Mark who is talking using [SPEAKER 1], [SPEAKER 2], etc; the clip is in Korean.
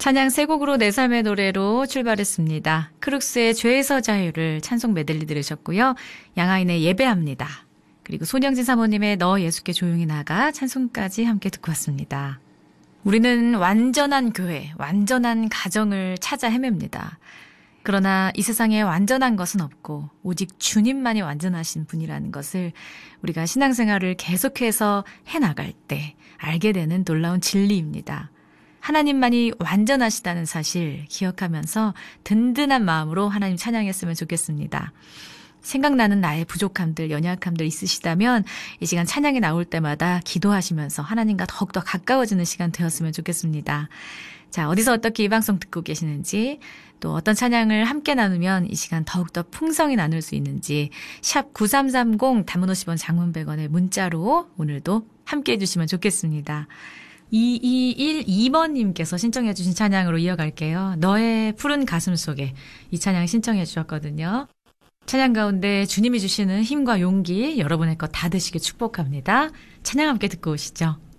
[SPEAKER 1] 찬양 세 곡으로 내 삶의 노래로 출발했습니다. 크룩스의 죄에서 자유를 찬송 메들리 들으셨고요. 양하인의 예배합니다. 그리고 손영진 사모님의 너 예수께 조용히 나가 찬송까지 함께 듣고 왔습니다. 우리는 완전한 교회, 완전한 가정을 찾아 헤맵니다. 그러나 이 세상에 완전한 것은 없고 오직 주님만이 완전하신 분이라는 것을 우리가 신앙생활을 계속해서 해나갈 때 알게 되는 놀라운 진리입니다. 하나님만이 완전하시다는 사실 기억하면서 든든한 마음으로 하나님 찬양했으면 좋겠습니다. 생각나는 나의 부족함들, 연약함들 있으시다면 이 시간 찬양이 나올 때마다 기도하시면서 하나님과 더욱더 가까워지는 시간 되었으면 좋겠습니다. 자, 어디서 어떻게 이 방송 듣고 계시는지, 또 어떤 찬양을 함께 나누면 이 시간 더욱더 풍성히 나눌 수 있는지 샵 9330 단문 50원 장문 100원의 문자로 오늘도 함께 해주시면 좋겠습니다. 2212번님께서 신청해 주신 찬양으로 이어갈게요. 너의 푸른 가슴 속에 이 찬양 신청해 주셨거든요. 찬양 가운데 주님이 주시는 힘과 용기 여러분의 것 다 되시길 축복합니다. 찬양 함께 듣고 오시죠.